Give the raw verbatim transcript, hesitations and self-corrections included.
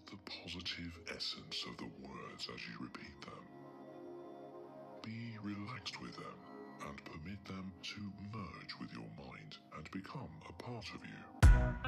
the positive essence of the words as you repeat them. Be relaxed with them and permit them to merge with your mind and become a part of you.